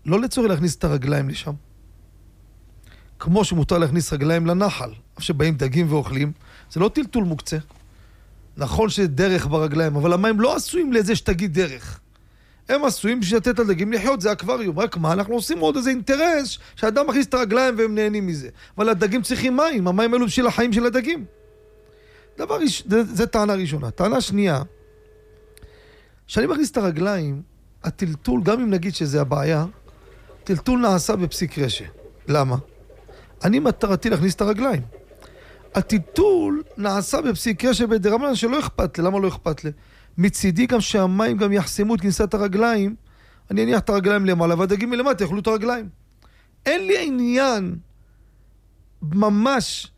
לא לצורך להכניס את הרגליים לשם. כמו שמותר להכניס רגליים לנחל, אף שבאים דגים ואוכלים, זה לא טלטול מוקצה. נכון שזה דרך ברגליים, אבל המים לא עשויים לזה שתגיד דרך. הם עשויים בשביל לתת לדגים לחיות, זה אקווריום. רק מה, אנחנו עושים עוד איזה אינטרס שהאדם מכניס את הרגליים והם נהנים מזה. אבל הדגים צריכים מים, המים אלו בשביל החיים של הדגים. זה טענה ראשונה. טענה שנייה, כשאני מכניס את הרגליים, הטלטול, גם אם נגיד שזה הבעיה, טלטול נעשה בפסיק רשע. למה? אני מטרתי להכניס את הרגליים. הטלטול נעשה בפסיק רשע בדרבנן שלא אכפת לי. למה לא אכפת לי? מצידי גם שהמים גם יחסמו את כניסת הרגליים, אני אניח את הרגליים למעלה, והדגים מלמטה יאכלו את הרגליים. אין לי עניין ממש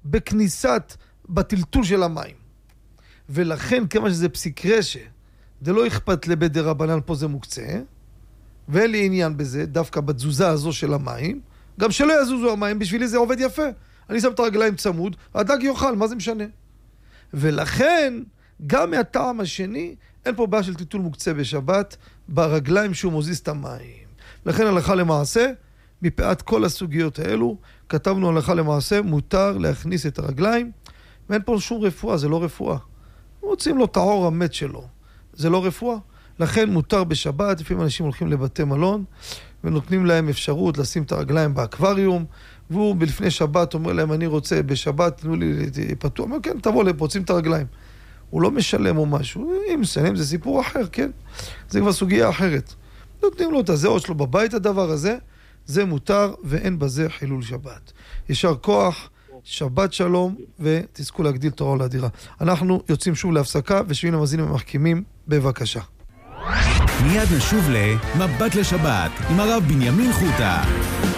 בטלטול של המים. ולכן, כמה שזה פסיק רשע, זה לא אכפת לבית דרבנן, פה זה מוקצה, ואין לי עניין בזה, דווקא בתזוזה הזו של המים, גם שלא יזוזו המים, בשבילי זה עובד יפה. אני שם את הרגליים צמוד, הדג יאכל, מה זה משנה? ולכן, גם מהטעם השני, אין פה בעיה של טלטול מוקצה בשבת, ברגליים שהוא מוזיז את המים. לכן הלכה למעשה, מפאת כל הסוגיות האלו, כתבנו הלכה למעשה, מותר להכניס את הרגליים, ואין פה שום רפואה, זה לא רפואה. רוצים לו את העור המת שלו, זה לא רפואה. לכן מותר בשבת, לפעמים אנשים הולכים לבתי מלון, ונותנים להם אפשרות לשים את הרגליים באקווריום, והוא בלפני שבת אומר להם, אני רוצה בשבת, תנו לי פתוח, אומר, כן, תבוא לפה, רוצים את הרגליים. הוא לא משלם או משהו, אם משלם זה סיפור אחר, כן? זה כבר סוגיה אחרת. נותנים לו את הזהות שלו בבית הדבר הזה, זה מותר ואין בזה חילול שבת. ישר כוח, שבת שלום, ותזכו להגדיל תורה ולאדירה. אנחנו יוצאים שוב להפסקה, ושבים למאזינים המחכימים, בבקשה. מיד נשוב למבט לשבת, עם הרב בנימין חוטה.